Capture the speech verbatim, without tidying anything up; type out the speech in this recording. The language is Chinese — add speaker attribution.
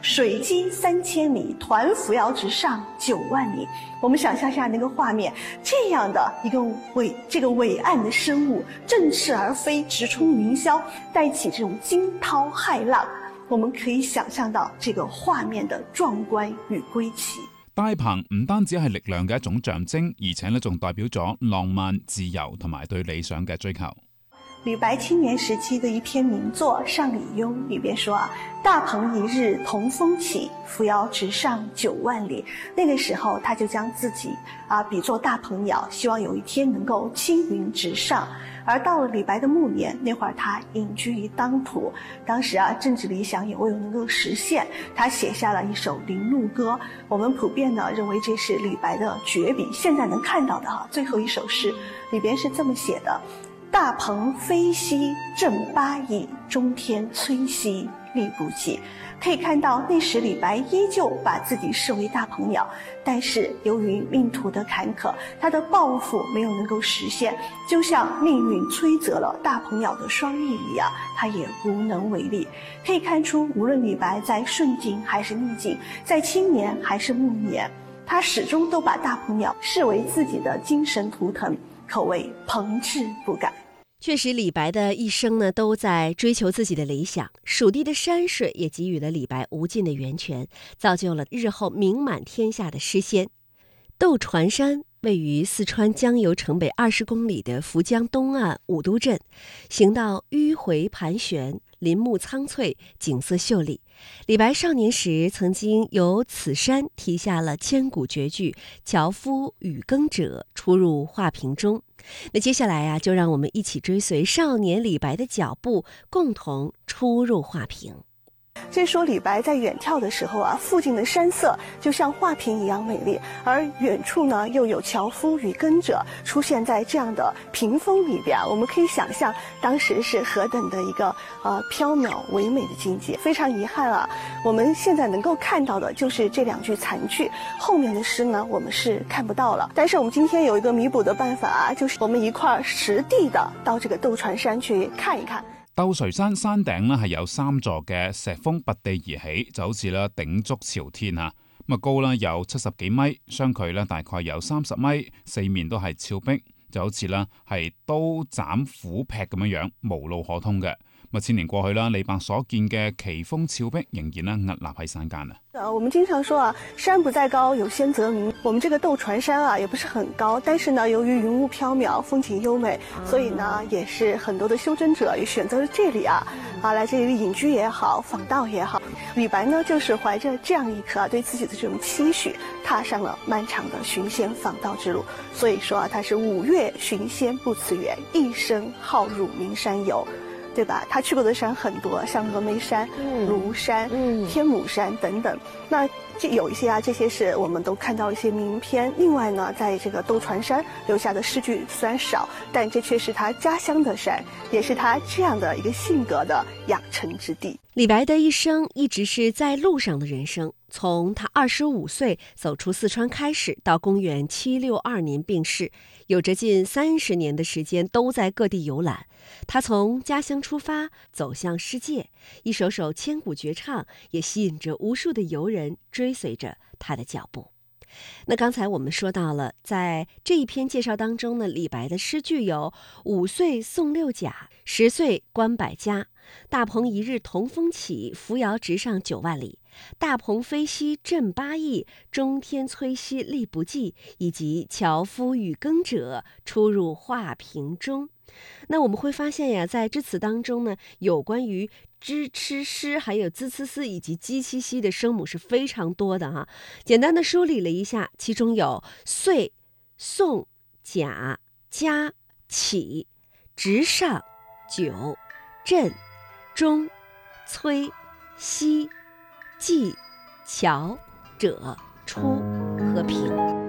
Speaker 1: 水击三千里，团扶摇直上九万里。我们想象一下那个画面，这样的一个伟这个伟岸的生物振翅而飞，直冲云霄，带起这种惊涛骇浪，我們可以想象到這個畫面的壯觀與歸期。
Speaker 2: 大鵬唔單止係力量嘅一種象徵，而且咧仲代表咗浪漫、自由同埋對理想嘅追求。
Speaker 1: 李白青年時期的一篇名作《上李邕》裏邊說啊，大鵬一日同風起，扶搖直上九萬里。那個時候他就將自己啊比作大鵬鳥，希望有一天能夠青雲直上。而到了李白的暮年，那會兒他隱居於當塗，當時啊政治理想也未能夠實現，他寫下了一首《林怒歌》。我們普遍呢認為這是李白的絕筆，現在能看到的哈最後一首詩裏邊是這麼寫的：大鵬飛兮振八翼，中天摧兮力不濟。可以看到那時李白依舊把自己視為大鵬鳥，但是由於命途的坎坷，他的抱負沒有能夠實現，就像命運摧折了大鵬鳥的雙翼一樣，他也無能為力。可以看出，無論李白在順境還是逆境，在青年還是暮年，他始終都把大鵬鳥視為自己的精神圖騰，可謂鵬志不改。
Speaker 3: 確實，李白的一生呢，都在追求自己的理想。蜀地的山水也給予了李白無盡的源泉，造就了日後名滿天下的詩仙。竇船山位於四川江油城北二十公里的涪江東岸武都鎮，行道迂迴盤旋，林木蒼翠，景色秀麗。李白少年時曾經由此山題下了千古絕句《樵夫與耕者》，出入畫屏中。那接下來啊，就讓我們一起追隨少年李白的腳步，共同出入畫屏。
Speaker 1: 這說李白在遠眺的時候啊，附近的山色就像畫屏一樣美麗，而遠處呢又有樵夫與耕者出現在這樣的屏風裏邊，我們可以想象當時是何等的一個呃飄渺唯美的境界。非常遺憾啊，我們現在能夠看到的就是這兩句殘句，後面的詩呢我們是看不到了。但是我們今天有一個彌補的辦法啊，就是我們一塊實地的到這個竇船山去看一看。
Speaker 2: 竇垂山山頂咧係有三座嘅石峰拔地而起，就好似咧鼎足朝天啊！咁啊高咧有七十幾米，相距咧大概有三十米，四面都係峭壁，就好似咧係刀斬斧劈咁樣樣，無路可通嘅。咁千年過去啦，李白所見嘅奇峰峭壁仍然咧屹立喺山間啊！
Speaker 1: 啊，我們經常說啊，山不在高，有仙則名。我們這個竇船山啊，也不是很高，但是呢，由於雲霧飄渺，風景優美，所以呢，也是很多的修真者也選擇了這裡啊，啊，來這裡隱居也好，訪道也好。李白呢，就是懷着這樣一顆啊，對自己的這種期許，踏上了漫長的尋仙訪道之路。所以說啊，他是五岳尋仙不辭遠，一生好入名山遊。對吧？他去過的山很多，像峨眉山、廬山、嗯、天姥山等等。那這有一些啊，這些是我們都看到一些名篇。另外呢，在這個竇船山留下的詩句雖然少，但這卻是他家鄉的山，也是他這樣的一個性格的養成之地。
Speaker 3: 李白的一生一直是在路上的人生，從他二十五歲走出四川開始，到公元七六二年病逝，有着近三十年的時間都在各地遊覽。他從家鄉出發，走向世界，一首首千古絕唱也吸引着無數的遊人追隨着他的腳步。那剛才我們說到了，在這一篇介紹當中呢，李白的詩句有五歲送六甲，十歲觀百家，大鵬一日同風起，扶搖直上九萬里，大鵬飛兮振八翼，中天摧兮力不濟，以及樵夫與耕者，出入畫屏中。那我們會發現呀，在詩詞當中呢，有關於支、吃、詩，還有滋、呲、絲以及雞、七、西的聲母是非常多的哈。簡單的梳理了一下，其中有歲、送、甲、家、起、直上、九、振、中、摧、西、冀、樵、者、出和平。